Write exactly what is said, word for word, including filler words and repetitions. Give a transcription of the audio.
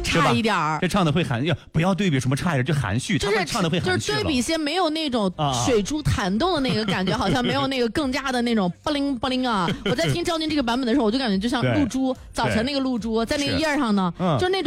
差一点儿。 这唱的会含，要不要对比什么差一点，就含蓄， 就是唱的会含蓄就是对比些没有那种水珠弹动的那个感觉，好像没有那个更加的那种不灵不灵啊。我在听赵宁这个版本的时候，我就感觉就像露珠，早晨那个露珠在那个叶上呢，就是那种。